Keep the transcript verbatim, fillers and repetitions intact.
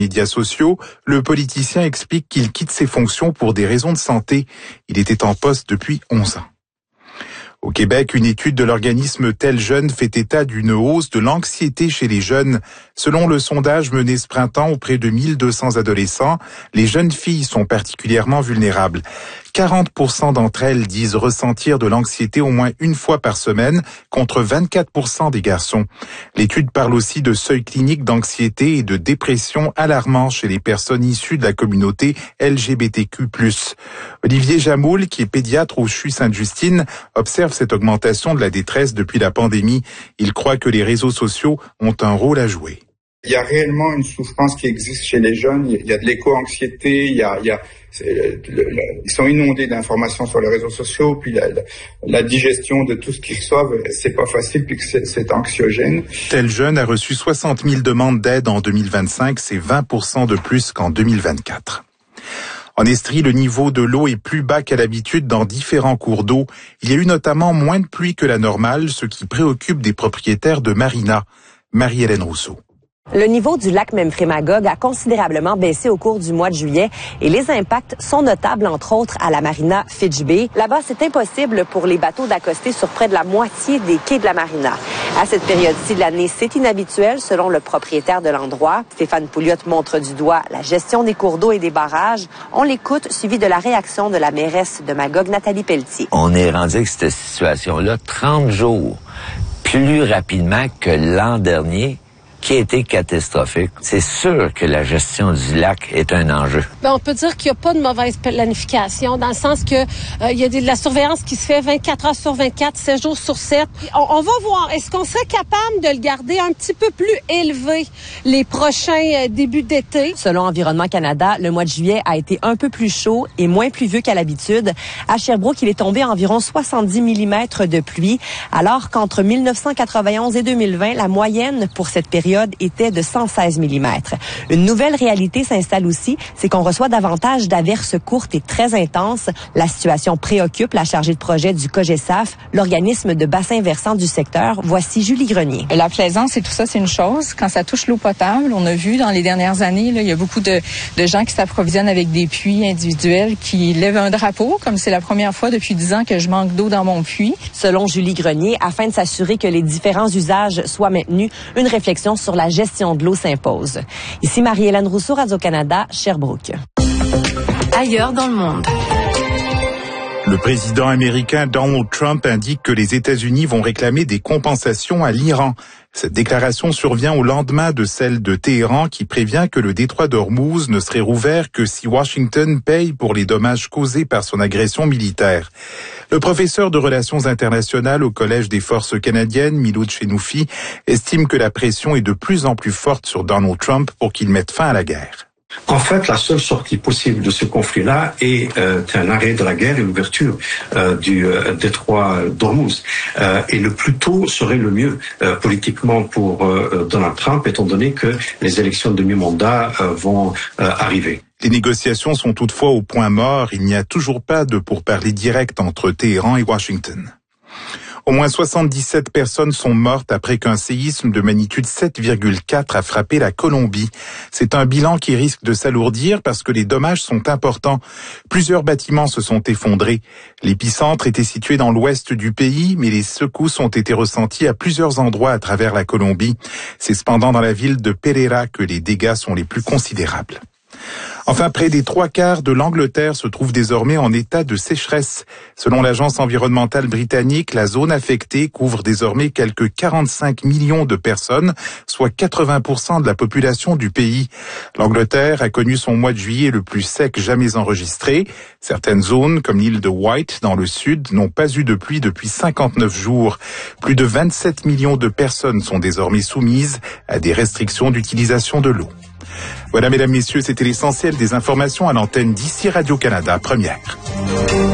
Médias sociaux, le politicien explique qu'il quitte ses fonctions pour des raisons de santé. Il était en poste depuis onze ans. Au Québec, une étude de l'organisme Tel Jeune fait état d'une hausse de l'anxiété chez les jeunes. Selon le sondage mené ce printemps auprès de mille deux cents adolescents, les jeunes filles sont particulièrement vulnérables. quarante pour cent d'entre elles disent ressentir de l'anxiété au moins une fois par semaine, contre vingt-quatre pour cent des garçons. L'étude parle aussi de seuils cliniques d'anxiété et de dépression alarmants chez les personnes issues de la communauté L G B T Q plus. Olivier Jamoul, qui est pédiatre au C H U Sainte-Justine, observe cette augmentation de la détresse depuis la pandémie. Il croit que les réseaux sociaux ont un rôle à jouer. Il y a réellement une souffrance qui existe chez les jeunes. Il y a de l'éco-anxiété, il y a, il y a le, le, le, ils sont inondés d'informations sur les réseaux sociaux, puis la, la, la digestion de tout ce qu'ils reçoivent, c'est pas facile, puis que c'est, c'est anxiogène. Tel Jeune a reçu soixante mille demandes d'aide en deux mille vingt-cinq, c'est vingt pour cent de plus qu'en deux mille vingt-quatre. En Estrie, le niveau de l'eau est plus bas qu'à l'habitude dans différents cours d'eau. Il y a eu notamment moins de pluie que la normale, ce qui préoccupe des propriétaires de marinas. Marie-Hélène Rousseau. Le niveau du lac Memphremagog a considérablement baissé au cours du mois de juillet et les impacts sont notables, entre autres, à la marina Fitch Bay. Là-bas, c'est impossible pour les bateaux d'accoster sur près de la moitié des quais de la marina. À cette période-ci de l'année, c'est inhabituel, selon le propriétaire de l'endroit. Stéphane Pouliot montre du doigt la gestion des cours d'eau et des barrages. On l'écoute, suivi de la réaction de la mairesse de Magog, Nathalie Pelletier. On est rendu avec cette situation-là trente jours plus rapidement que l'an dernier, qui a été catastrophique. C'est sûr que la gestion du lac est un enjeu. Bien, on peut dire qu'il n'y a pas de mauvaise planification, dans le sens que euh, il y a de la surveillance qui se fait vingt-quatre heures sur vingt-quatre, sept jours sur sept. On, on va voir, est-ce qu'on serait capable de le garder un petit peu plus élevé les prochains euh, débuts d'été? Selon Environnement Canada, le mois de juillet a été un peu plus chaud et moins pluvieux qu'à l'habitude. À Sherbrooke, il est tombé environ soixante-dix millimètres de pluie, alors qu'entre mille neuf cent quatre-vingt-onze et deux mille vingt, la moyenne pour cette période était de cent seize millimètres. Une nouvelle réalité s'installe aussi, c'est qu'on reçoit davantage d'averses courtes et très intenses. La situation préoccupe la chargée de projet du COGESAF, l'organisme de bassin versant du secteur. Voici Julie Grenier. La plaisance et tout ça, c'est une chose. Quand ça touche l'eau potable, on a vu dans les dernières années, là, il y a beaucoup de, de gens qui s'approvisionnent avec des puits individuels, qui lèvent un drapeau, comme c'est la première fois depuis dix ans que je manque d'eau dans mon puits. Selon Julie Grenier, afin de s'assurer que les différents usages soient maintenus, une réflexion sur la gestion de l'eau s'impose. Ici Marie-Hélène Rousseau, Radio-Canada, Sherbrooke. Ailleurs dans le monde. Le président américain Donald Trump indique que les États-Unis vont réclamer des compensations à l'Iran. Cette déclaration survient au lendemain de celle de Téhéran qui prévient que le détroit d'Ormuz ne serait rouvert que si Washington paye pour les dommages causés par son agression militaire. Le professeur de relations internationales au Collège des forces canadiennes, Miloud Chenoufi, estime que la pression est de plus en plus forte sur Donald Trump pour qu'il mette fin à la guerre. En fait, la seule sortie possible de ce conflit-là est euh, un arrêt de la guerre et l'ouverture euh, du euh, détroit d'Ormuz. Euh, et le plus tôt serait le mieux euh, politiquement pour euh, Donald Trump, étant donné que les élections de mi-mandat euh, vont euh, arriver. Les négociations sont toutefois au point mort. Il n'y a toujours pas de pourparlers directs entre Téhéran et Washington. Au moins soixante-dix-sept personnes sont mortes après qu'un séisme de magnitude sept virgule quatre a frappé la Colombie. C'est un bilan qui risque de s'alourdir parce que les dommages sont importants. Plusieurs bâtiments se sont effondrés. L'épicentre était situé dans l'ouest du pays, mais les secousses ont été ressenties à plusieurs endroits à travers la Colombie. C'est cependant dans la ville de Pereira que les dégâts sont les plus considérables. Enfin, près des trois quarts de l'Angleterre se trouve désormais en état de sécheresse. Selon l'agence environnementale britannique, la zone affectée couvre désormais quelques quarante-cinq millions de personnes, soit quatre-vingts pour cent de la population du pays. L'Angleterre a connu son mois de juillet le plus sec jamais enregistré. Certaines zones, comme l'île de Wight dans le sud, n'ont pas eu de pluie depuis cinquante-neuf jours. Plus de vingt-sept millions de personnes sont désormais soumises à des restrictions d'utilisation de l'eau. Voilà, mesdames, messieurs, c'était l'essentiel des informations à l'antenne d'ici Radio-Canada Première.